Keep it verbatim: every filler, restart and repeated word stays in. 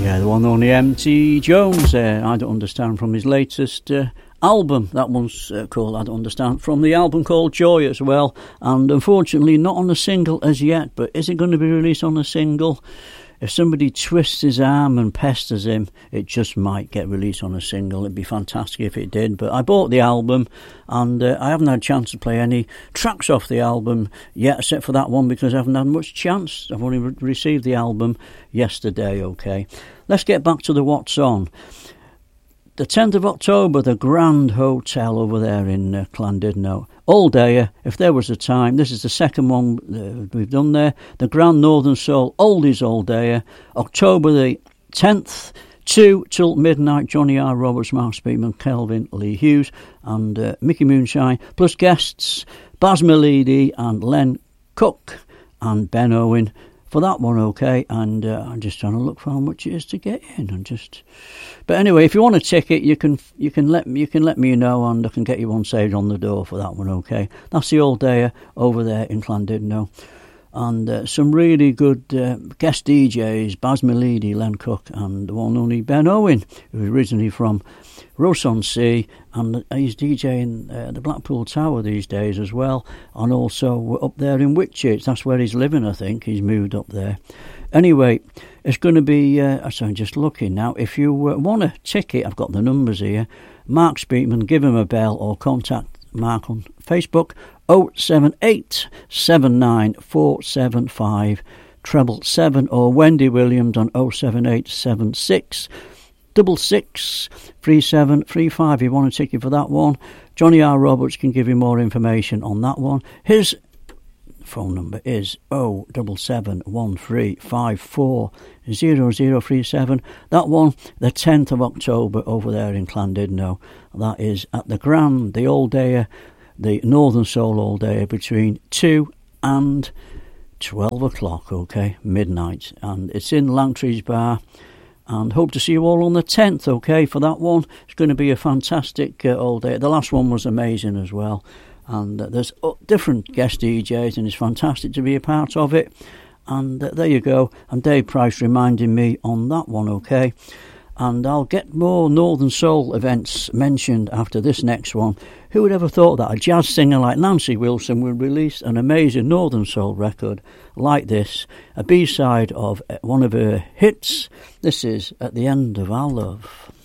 Yeah, the one and only M T Jones there. I Don't Understand, from his latest uh, album. That one's uh, called I Don't Understand, from the album called Joy as well. And unfortunately not on a single as yet, but is it going to be released on a single? If somebody twists his arm and pesters him, it just might get released on a single. It'd be fantastic if it did. But I bought the album, and uh, I haven't had a chance to play any tracks off the album yet, except for that one, because I haven't had much chance. I've only re- received the album yesterday, okay. Let's get back to the What's On. The tenth of October, the Grand Hotel over there in uh, Llandudno. All day, if there was a time. This is the second one uh, we've done there. The Grand Northern Soul Oldies All Day. October the tenth, two till midnight. Johnny R. Roberts, Mark Speakman, Kelvin Lee Hughes and uh, Mickey Moonshine. Plus guests, Baz Milady and Len Cook and Ben Owen. For that one, okay, and uh, I'm just trying to look for how much it is to get in, and just. But anyway, if you want a ticket, you can you can let me you can let me know, and I can get you one saved on the door for that one, okay. That's the All Day over there in Llandudno, and uh, some really good uh, guest D Js: Baz Milady, Len Cook, and the one and only Ben Owen, who's originally from Ross-on-Sea, and he's DJing uh, the Blackpool Tower these days as well, and also up there in Whitchurch. That's where he's living, I think. He's moved up there. Anyway, it's going to be, uh, so I'm just looking now, if you uh, want a ticket, I've got the numbers here. Mark Speakman, give him a bell or contact Mark on Facebook, oh seven eight seven nine four seven five treble seven, or Wendy Williams on oh seven eight seven six double six three seven three five. If you want a ticket for that one, Johnny R. Roberts can give you more information on that one. His phone number is oh seven seven one three five four zero zero three seven. That one, the tenth of October over there in Llandudno. That is at the Grand, the All Day, the Northern Soul All Day, between two and twelve o'clock, okay, midnight. And it's in Langtry's Bar. And hope to see you all on the tenth, okay, for that one. It's going to be a fantastic uh, all day. The last one was amazing as well. And uh, there's uh, different guest D Js, and it's fantastic to be a part of it. And uh, there you go. And Dave Price reminding me on that one, okay. And I'll get more Northern Soul events mentioned after this next one. Who would ever thought that a jazz singer like Nancy Wilson would release an amazing Northern Soul record like this, a B-side of one of her hits. This is At the End of Our Love.